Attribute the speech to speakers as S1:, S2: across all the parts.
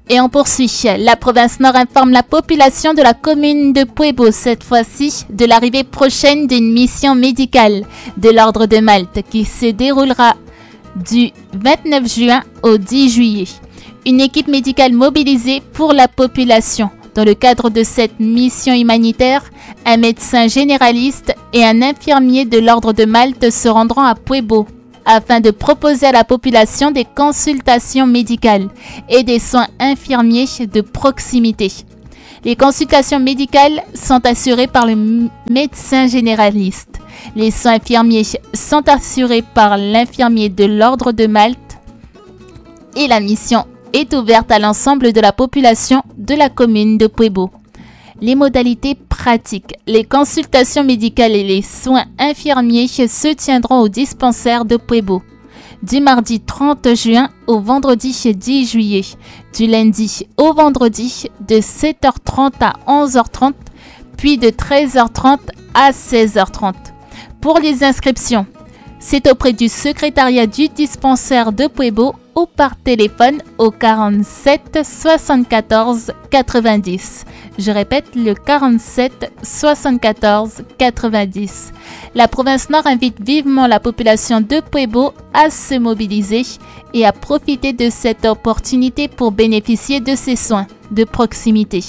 S1: Et on poursuit. La province Nord informe la population de la commune de Puebo, cette fois-ci, de l'arrivée prochaine d'une mission médicale de l'Ordre de Malte qui se déroulera du 29 juin au 10 juillet. Une équipe médicale mobilisée pour la population. Dans le cadre de cette mission humanitaire, un médecin généraliste et un infirmier de l'Ordre de Malte se rendront à Puebo afin de proposer à la population des consultations médicales et des soins infirmiers de proximité. Les consultations médicales sont assurées par le médecin généraliste. Les soins infirmiers sont assurés par l'infirmier de l'Ordre de Malte et la mission est ouverte à l'ensemble de la population de la commune de Puebo. Les modalités pratiques. Les consultations médicales et les soins infirmiers se tiendront au dispensaire de Puebo du mardi 30 juin au vendredi 10 juillet, du lundi au vendredi de 7h30 à 11h30, puis de 13h30 à 16h30. Pour les inscriptions, c'est auprès du secrétariat du dispensaire de Puebo ou par téléphone au 47 74 90. Je répète, le 47 74 90. La province Nord invite vivement la population de Puebo à se mobiliser et à profiter de cette opportunité pour bénéficier de ces soins de proximité.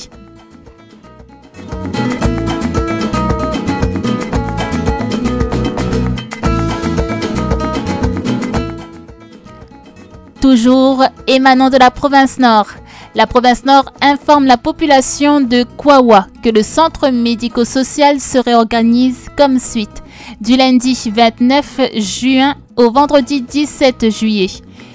S1: Toujours émanant de la province Nord. La province Nord informe la population de Kwawa que le centre médico-social se réorganise comme suite du lundi 29 juin au vendredi 17 juillet.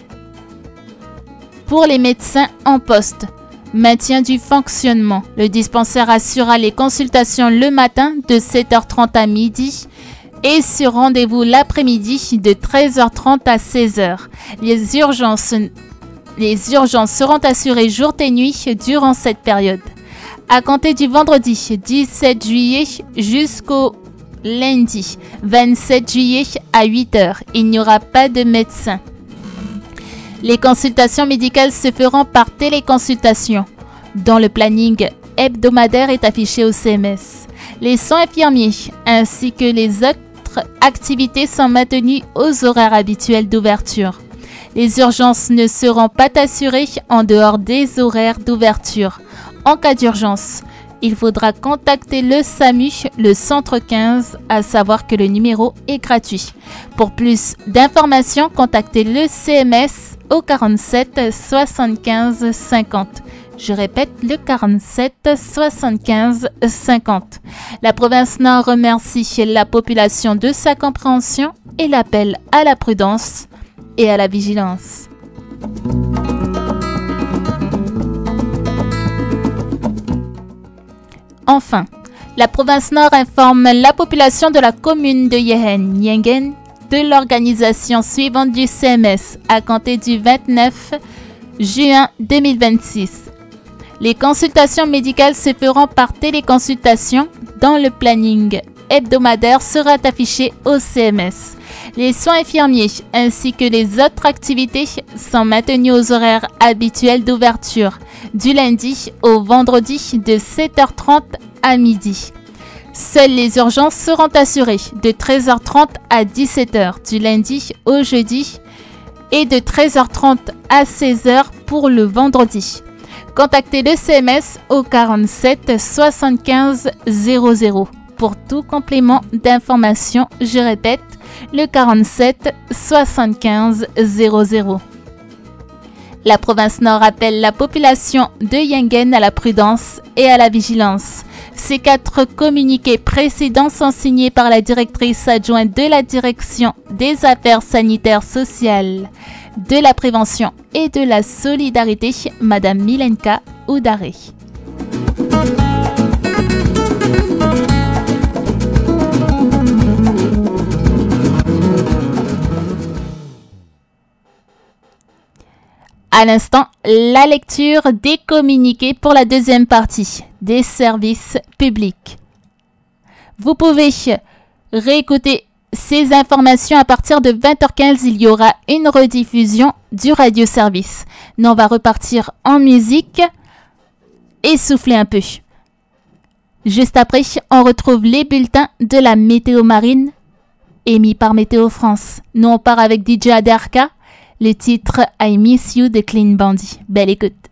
S1: Pour les médecins en poste, maintien du fonctionnement. Le dispensaire assurera les consultations le matin de 7h30 à midi et sur rendez-vous l'après-midi de 13h30 à 16h. Les urgences seront assurées jour et nuit durant cette période. À compter du vendredi 17 juillet jusqu'au lundi 27 juillet à 8h, il n'y aura pas de médecin. Les consultations médicales se feront par téléconsultation, dont le planning hebdomadaire est affiché au CMS. Les soins infirmiers ainsi que les autres activités sont maintenues aux horaires habituels d'ouverture. Les urgences ne seront pas assurées en dehors des horaires d'ouverture. En cas d'urgence, il faudra contacter le SAMU, le centre 15, à savoir que le numéro est gratuit. Pour plus d'informations, contactez le CMS au 47 75 50. Je répète, le 47 75 50. La province Nord remercie la population de sa compréhension et l'appelle à la prudence et à la vigilance. Enfin, la province Nord informe la population de la commune de Yengen de l'organisation suivante du CMS à compter du 29 juin 2026. Les consultations médicales se feront par téléconsultation dont le planning hebdomadaire sera affiché au CMS. Les soins infirmiers ainsi que les autres activités sont maintenus aux horaires habituels d'ouverture du lundi au vendredi de 7h30 à midi. Seules les urgences seront assurées de 13h30 à 17h du lundi au jeudi et de 13h30 à 16h pour le vendredi. Contactez le CMS au 47 75 00. Pour tout complément d'information, je répète, le 47 75 00. La province Nord appelle la population de Yengen à la prudence et à la vigilance. Ces 4 communiqués précédents sont signés par la directrice adjointe de la Direction des Affaires sanitaires sociales, de la prévention et de la solidarité, Madame Milenka Oudaré. À l'instant, la lecture des communiqués pour la deuxième partie des services publics. Vous pouvez réécouter ces informations, à partir de 20h15, il y aura une rediffusion du radio-service. Nous, on va repartir en musique et souffler un peu. Juste après, on retrouve les bulletins de la météo marine émis par Météo France. Nous, on part avec DJ Aderka, le titre I Miss You de Clean Bandit. Belle écoute.